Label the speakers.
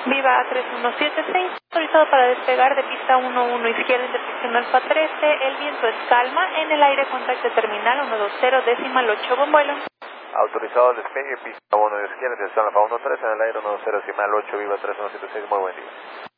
Speaker 1: Viva 3176, autorizado para despegar de pista 11 izquierda, intersección Alfa 13, el viento es calma, en el aire contacto terminal 120, decimal 8, buen vuelo.
Speaker 2: Autorizado el despegue, pista 1 de izquierda, dirección Alfa 13, en el aire 120, decimal 8, Viva 3176, muy buen día.